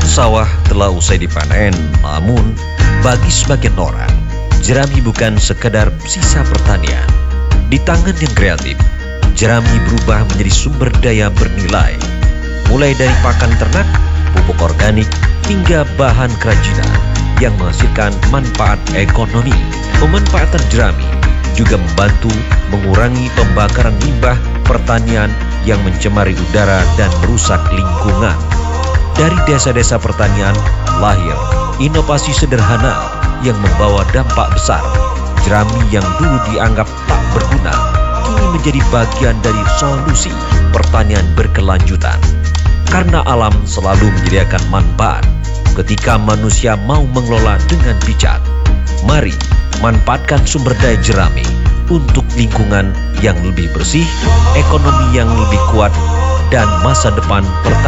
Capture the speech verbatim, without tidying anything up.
Sawah telah usai dipanen, namun bagi sebagian orang, jerami bukan sekedar sisa pertanian. Di tangan yang kreatif, jerami berubah menjadi sumber daya bernilai, mulai dari pakan ternak, pupuk organik, hingga bahan kerajinan yang menghasilkan manfaat ekonomi. Pemanfaatan jerami juga membantu mengurangi pembakaran limbah pertanian yang mencemari udara dan merusak lingkungan. Dari desa-desa pertanian lahir inovasi sederhana yang membawa dampak besar. Jerami yang dulu dianggap tak berguna kini menjadi bagian dari solusi pertanian berkelanjutan. Karena alam selalu menyediakan manfaat ketika manusia mau mengelola dengan bijak. Mari manfaatkan sumber daya jerami untuk lingkungan yang lebih bersih, ekonomi yang lebih kuat, dan masa depan pertanian